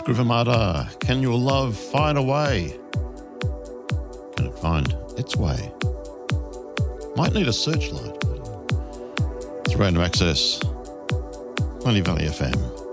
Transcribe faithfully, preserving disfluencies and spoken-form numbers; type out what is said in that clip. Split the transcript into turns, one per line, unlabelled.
Scrivamata, can your love find a way? Can it find its way? Might need a searchlight. It's Random Access, Money Valley F M.